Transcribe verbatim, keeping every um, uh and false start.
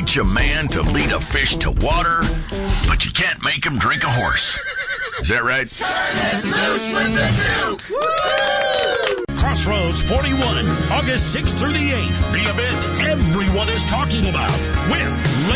teach a man to lead a fish to water, but you can't make him drink a horse. Is that right? Turn it loose with the Duke! Crossroads forty-one, August sixth through the eighth. The event everyone is talking about with